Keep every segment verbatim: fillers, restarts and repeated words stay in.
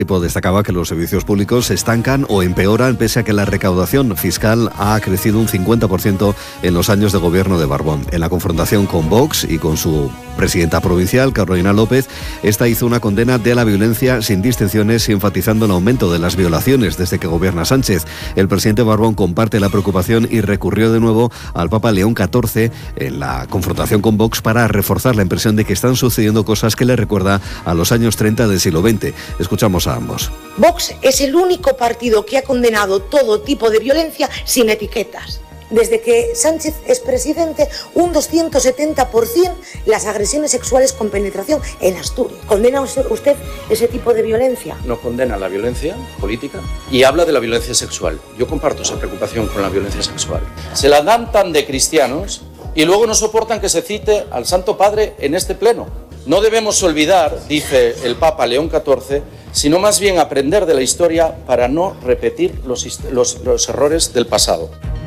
Destacaba que los servicios públicos se estancan o empeoran pese a que la recaudación fiscal ha crecido un cincuenta por ciento en los años de gobierno de Barbón. En la confrontación con Vox y con su presidenta provincial, Carolina López, esta hizo una condena de la violencia sin distinciones y enfatizando el aumento de las violaciones desde que gobierna Sánchez. El presidente Barbón comparte la preocupación y recurrió de nuevo al Papa León catorce en la confrontación con Vox para reforzar la impresión de que están sucediendo cosas que le recuerda a los años treinta del siglo veinte. Escuchamos a ambos. Vox es el único partido que ha condenado todo tipo de violencia sin etiquetas. Desde que Sánchez es presidente, un doscientos setenta por ciento las agresiones sexuales con penetración en Asturias. ¿Condena usted ese tipo de violencia? No condena la violencia política y habla de la violencia sexual. Yo comparto esa preocupación con la violencia sexual. Se la dan tan de cristianos y luego no soportan que se cite al Santo Padre en este pleno. No debemos olvidar, dice el Papa León catorce, sino más bien aprender de la historia para no repetir los, los, los errores del pasado.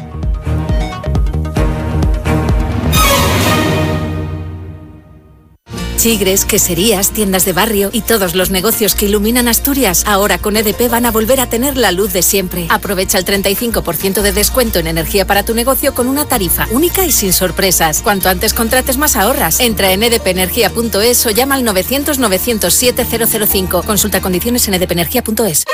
Chigres, queserías, tiendas de barrio y todos los negocios que iluminan Asturias, ahora con E D P van a volver a tener la luz de siempre. Aprovecha el treinta y cinco por ciento de descuento en energía para tu negocio con una tarifa única y sin sorpresas. Cuanto antes contrates, más ahorras. Entra en e d p energía punto e s o llama al novecientos novecientos siete cero cero cinco. Consulta condiciones en e d p energía punto e s.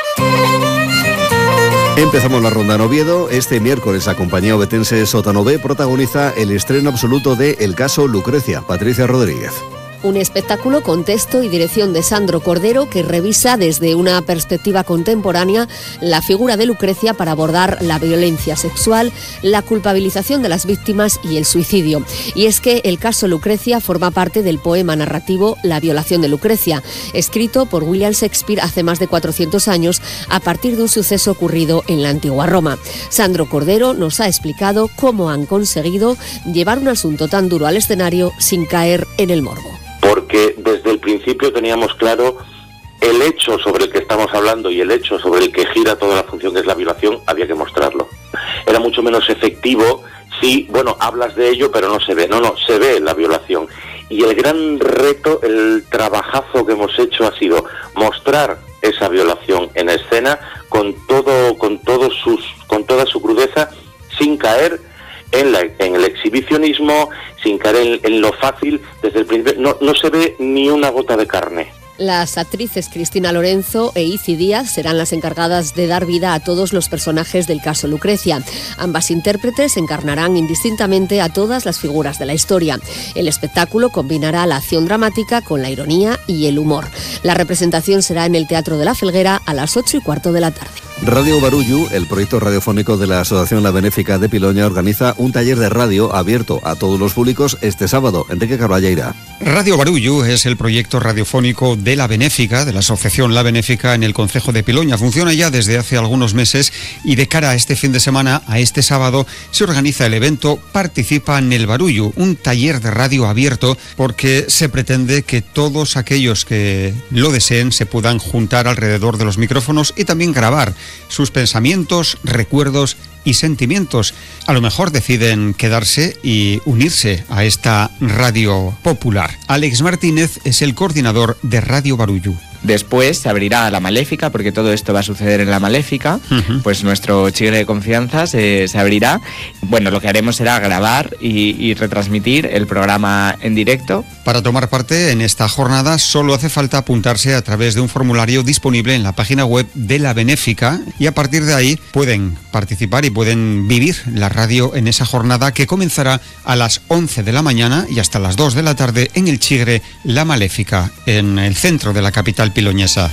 Empezamos la ronda en Oviedo. Este miércoles la compañía obetense Sótano B protagoniza el estreno absoluto de El caso Lucrecia. Patricia Rodríguez. Un espectáculo con texto y dirección de Sandro Cordero que revisa desde una perspectiva contemporánea la figura de Lucrecia para abordar la violencia sexual, la culpabilización de las víctimas y el suicidio. Y es que el caso Lucrecia forma parte del poema narrativo La violación de Lucrecia, escrito por William Shakespeare hace más de cuatrocientos años a partir de un suceso ocurrido en la antigua Roma. Sandro Cordero nos ha explicado cómo han conseguido llevar un asunto tan duro al escenario sin caer en el morbo. Porque desde el principio teníamos claro el hecho sobre el que estamos hablando y el hecho sobre el que gira toda la función, que es la violación, había que mostrarlo. Era mucho menos efectivo si, bueno, hablas de ello pero no se ve. No, no, se ve la violación. Y el gran reto, el trabajazo que hemos hecho ha sido mostrar esa violación en escena con todo, con todos sus, con toda su crudeza, sin caer En, la, en el exhibicionismo, sin caer en, en lo fácil. Desde el principio no, no se ve ni una gota de carne. Las actrices Cristina Lorenzo e Ici Díaz serán las encargadas de dar vida a todos los personajes del caso Lucrecia. Ambas intérpretes encarnarán indistintamente a todas las figuras de la historia. El espectáculo combinará la acción dramática con la ironía y el humor. La representación será en el Teatro de la Felguera a las ocho y cuarto de la tarde. Radio Barullu, el proyecto radiofónico de la Asociación La Benéfica de Piloña, organiza un taller de radio abierto a todos los públicos este sábado. Enrique Carballeira. Radio Barullu es el proyecto radiofónico de La Benéfica, de la Asociación La Benéfica en el concejo de Piloña. Funciona ya desde hace algunos meses y de cara a este fin de semana, a este sábado, se organiza el evento Participa en el Barullu, un taller de radio abierto porque se pretende que todos aquellos que lo deseen se puedan juntar alrededor de los micrófonos y también grabar sus pensamientos, recuerdos y sentimientos. A lo mejor deciden quedarse y unirse a esta radio popular. Alex Martínez es el coordinador de Radio Barullu. Después se abrirá a la Maléfica, porque todo esto va a suceder en la Maléfica, uh-huh. Pues nuestro chigre de confianza se, se abrirá. Bueno, lo que haremos será grabar y, y retransmitir el programa en directo. Para tomar parte en esta jornada solo hace falta apuntarse a través de un formulario disponible en la página web de La Benéfica y a partir de ahí pueden participar y pueden vivir la radio en esa jornada que comenzará a las once de la mañana y hasta las dos de la tarde en el Chigre La Maléfica, en el centro de la capital piloñesa.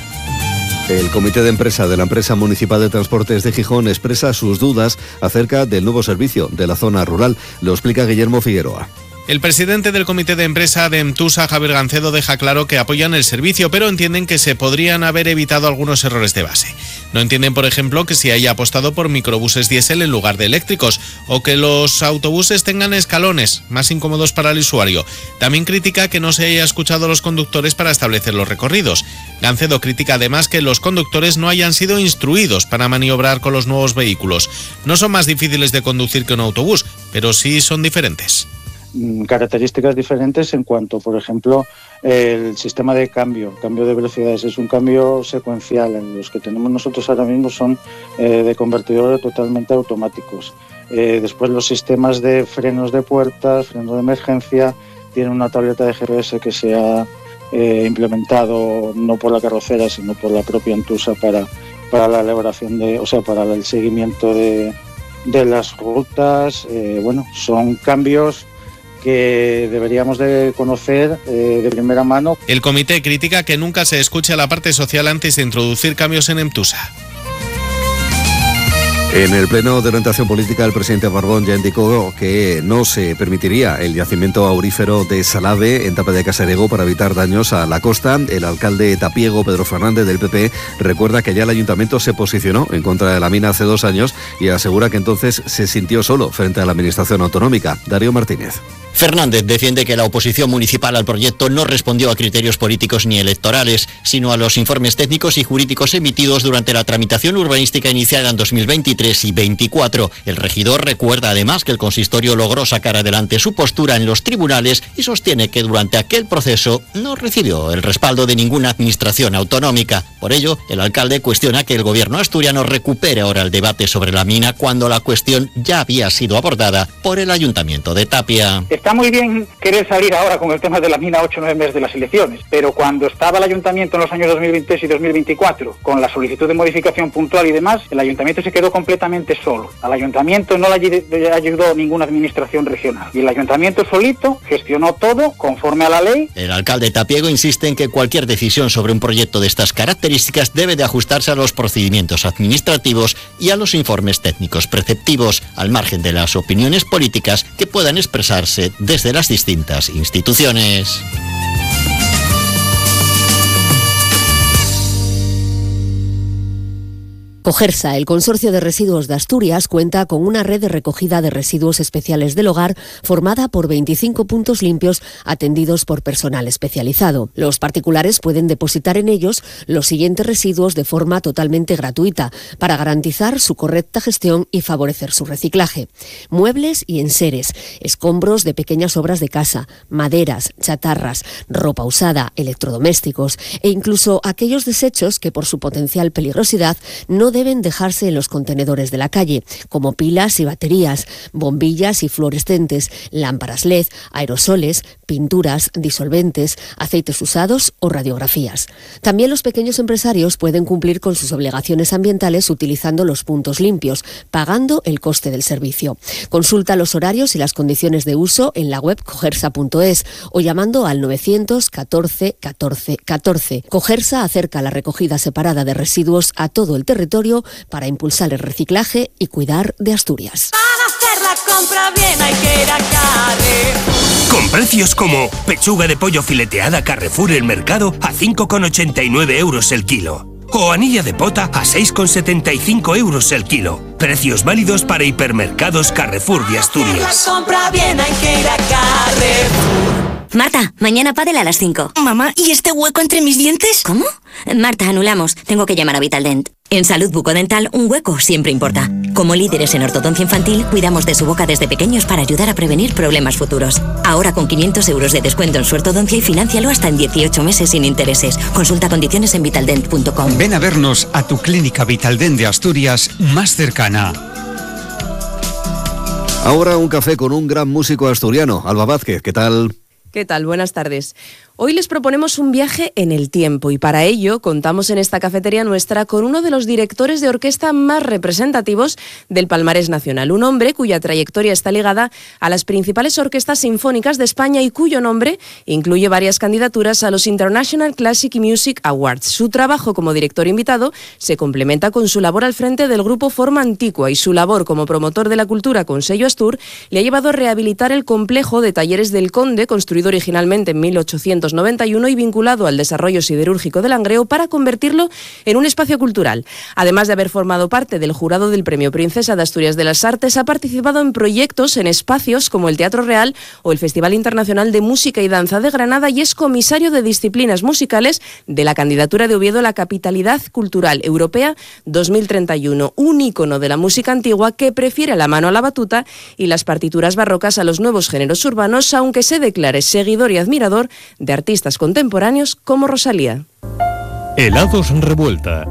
El comité de empresa de la empresa municipal de transportes de Gijón expresa sus dudas acerca del nuevo servicio de la zona rural. Lo explica Guillermo Figueroa. El presidente del comité de empresa de Emtusa, Javier Gancedo, deja claro que apoyan el servicio, pero entienden que se podrían haber evitado algunos errores de base. No entienden, por ejemplo, que se haya apostado por microbuses diésel en lugar de eléctricos, o que los autobuses tengan escalones, más incómodos para el usuario. También critica que no se haya escuchado a los conductores para establecer los recorridos. Gancedo critica además que los conductores no hayan sido instruidos para maniobrar con los nuevos vehículos. No son más difíciles de conducir que un autobús, pero sí son diferentes. características diferentes en cuanto, por ejemplo, el sistema de cambio, cambio de velocidades, es un cambio secuencial. En los que tenemos nosotros ahora mismo son eh, de convertidores totalmente automáticos. Eh, después los sistemas de frenos de puertas, freno de emergencia, tienen una tableta de G P S que se ha eh, implementado no por la carrocera, sino por la propia Entusa para, para la elaboración de, o sea, para el seguimiento de, de las rutas. Eh, bueno, son cambios que deberíamos de conocer eh, de primera mano. El comité critica que nunca se escuche a la parte social antes de introducir cambios en Entusa. En el pleno de orientación política, el presidente Barbón ya indicó que no se permitiría el yacimiento aurífero de Salave en Tapia de Casarego para evitar daños a la costa. El alcalde tapiego, Pedro Fernández, del P P, recuerda que ya el ayuntamiento se posicionó en contra de la mina hace dos años y asegura que entonces se sintió solo frente a la administración autonómica. Darío Martínez. Fernández defiende que la oposición municipal al proyecto no respondió a criterios políticos ni electorales, sino a los informes técnicos y jurídicos emitidos durante la tramitación urbanística iniciada en dos mil veintitrés y veinticuatro. El regidor recuerda además que el consistorio logró sacar adelante su postura en los tribunales y sostiene que durante aquel proceso no recibió el respaldo de ninguna administración autonómica. Por ello, el alcalde cuestiona que el gobierno asturiano recupere ahora el debate sobre la mina cuando la cuestión ya había sido abordada por el ayuntamiento de Tapia. Está muy bien querer salir ahora con el tema de la mina a ocho o nueve meses de las elecciones, pero cuando estaba el ayuntamiento en los años dos mil veintitrés y dos mil veinticuatro con la solicitud de modificación puntual y demás, el ayuntamiento se quedó completamente solo. Al ayuntamiento no le ayudó ninguna administración regional y el ayuntamiento solito gestionó todo conforme a la ley. El alcalde tapiego insiste en que cualquier decisión sobre un proyecto de estas características debe de ajustarse a los procedimientos administrativos y a los informes técnicos preceptivos, al margen de las opiniones políticas que puedan expresarse desde las distintas instituciones. Cogersa, el Consorcio de Residuos de Asturias, cuenta con una red de recogida de residuos especiales del hogar formada por veinticinco puntos limpios atendidos por personal especializado. Los particulares pueden depositar en ellos los siguientes residuos de forma totalmente gratuita para garantizar su correcta gestión y favorecer su reciclaje. Muebles y enseres, escombros de pequeñas obras de casa, maderas, chatarras, ropa usada, electrodomésticos e incluso aquellos desechos que por su potencial peligrosidad no deben dejarse en los contenedores de la calle, como pilas y baterías, bombillas y fluorescentes, lámparas L E D, aerosoles, pinturas, disolventes, aceites usados o radiografías. También los pequeños empresarios pueden cumplir con sus obligaciones ambientales utilizando los puntos limpios, pagando el coste del servicio. Consulta los horarios y las condiciones de uso en la web cogersa punto es o llamando al novecientos catorce catorce catorce. Cogersa acerca la recogida separada de residuos a todo el territorio para impulsar el reciclaje y cuidar de Asturias. Para hacer la compra bien hay que ir a Carrefour. Con precios como pechuga de pollo fileteada Carrefour El Mercado a cinco con ochenta y nueve euros el kilo. O anilla de pota a seis con setenta y cinco euros el kilo. Precios válidos para hipermercados Carrefour de Asturias. Para hacer la compra bien hay que ir a Carrefour. Marta, mañana pádel a las cinco. Mamá, ¿y este hueco entre mis dientes? ¿Cómo? Marta, anulamos. Tengo que llamar a Vitaldent. En Salud Bucodental, un hueco siempre importa. Como líderes en ortodoncia infantil, cuidamos de su boca desde pequeños para ayudar a prevenir problemas futuros. Ahora con quinientos euros de descuento en su ortodoncia y financialo hasta en dieciocho meses sin intereses. Consulta condiciones en vitaldent punto com. Ven a vernos a tu clínica Vitaldent de Asturias más cercana. Ahora un café con un gran músico asturiano, Alba Vázquez, ¿qué tal? ¿Qué tal? Buenas tardes. Hoy les proponemos un viaje en el tiempo y para ello contamos en esta cafetería nuestra con uno de los directores de orquesta más representativos del palmarés nacional, un hombre cuya trayectoria está ligada a las principales orquestas sinfónicas de España y cuyo nombre incluye varias candidaturas a los International Classic Music Awards. Su trabajo como director invitado se complementa con su labor al frente del grupo Forma Antigua y su labor como promotor de la cultura con sello Astur le ha llevado a rehabilitar el complejo de talleres del Conde, construido originalmente en mil ochocientos ochocientos noventa y uno y vinculado al desarrollo siderúrgico de Langreo para convertirlo en un espacio cultural. Además de haber formado parte del jurado del Premio Princesa de Asturias de las Artes, ha participado en proyectos en espacios como el Teatro Real o el Festival Internacional de Música y Danza de Granada y es comisario de disciplinas musicales de la candidatura de Oviedo a la Capitalidad Cultural Europea dos mil treinta y uno, un ícono de la música antigua que prefiere la mano a la batuta y las partituras barrocas a los nuevos géneros urbanos, aunque se declare seguidor y admirador de artistas contemporáneos como Rosalía. Helados Revuelta,